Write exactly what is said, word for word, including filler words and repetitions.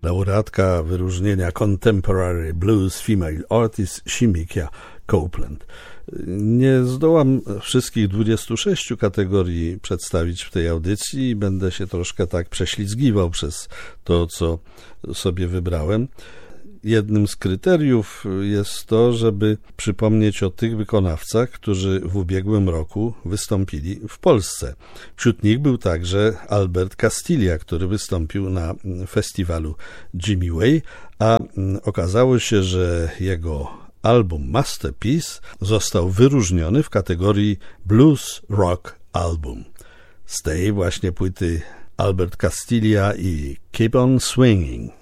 laureatka wyróżnienia Contemporary Blues Female Artist Shimikia Copeland. Nie zdołam wszystkich dwudziestu sześciu kategorii przedstawić w tej audycji i będę się troszkę tak prześlizgiwał przez to, co sobie wybrałem. Jednym z kryteriów jest to, żeby przypomnieć o tych wykonawcach, którzy w ubiegłym roku wystąpili w Polsce. Wśród nich był także Albert Castilla, który wystąpił na festiwalu Jimmy Way, a okazało się, że jego album Masterpiece został wyróżniony w kategorii Blues Rock Album. Z tej właśnie płyty Albert Castilla i Keep on Swinging.